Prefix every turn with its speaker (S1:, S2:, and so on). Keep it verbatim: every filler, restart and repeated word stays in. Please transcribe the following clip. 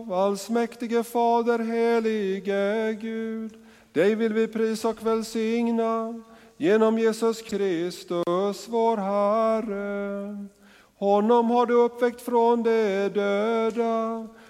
S1: Allsmäktige Fader, helige Gud, dig vill vi prisa och välsigna genom Jesus Kristus, vår Herre. Honom har du uppväckt från de döda